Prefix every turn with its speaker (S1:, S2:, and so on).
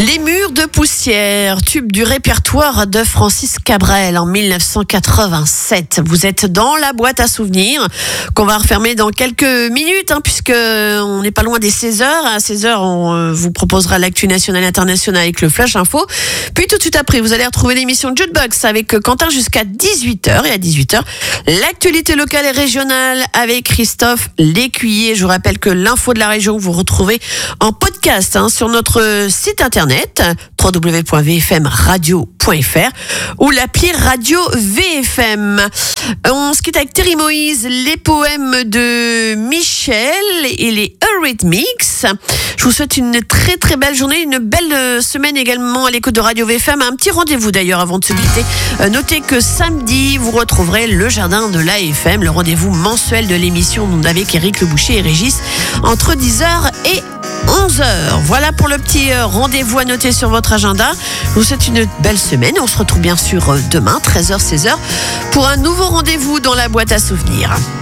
S1: Les murs de poussière, tube du répertoire de Francis Cabrel en 1987. Vous êtes dans la boîte à souvenirs qu'on va refermer dans quelques minutes, puisque on n'est pas loin des 16h. À 16h, on vous proposera l'actu nationale et internationale avec le Flash Info. Puis tout de suite après, vous allez retrouver l'émission Jukebox avec Quentin jusqu'à 18h. Et à 18h, l'actualité locale et régionale avec Christophe Lécuyer. Je vous rappelle que l'info de la région, vous retrouvez en podcast sur notre site internet www.vfmradio.fr ou l'appli Radio VFM. On se quitte avec Terry Moïse, les poèmes de Michel et les Eurythmics. Je vous souhaite une très très belle journée, une belle semaine également à l'écoute de Radio VFM. Un petit rendez-vous d'ailleurs avant de se quitter. Notez que samedi, vous retrouverez le jardin de l'AFM, le rendez-vous mensuel de l'émission avec Éric Le Boucher et Régis entre 10h et 11h. Voilà pour le petit rendez-vous à noter sur votre agenda. Je vous souhaite une belle semaine. On se retrouve bien sûr demain, 13h, 16h, pour un nouveau rendez-vous dans la boîte à souvenirs.